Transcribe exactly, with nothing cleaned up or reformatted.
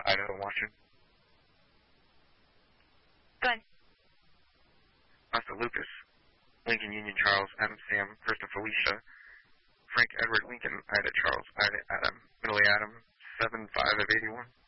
Idaho, Washington. Go ahead. Arthur Lucas, Lincoln, Union, Charles, Adam, Sam, Krista, Felicia, Frank, Edward, Lincoln, Ida, Charles, Ida, Adam, Millie, Adam, seven five of eighty-one.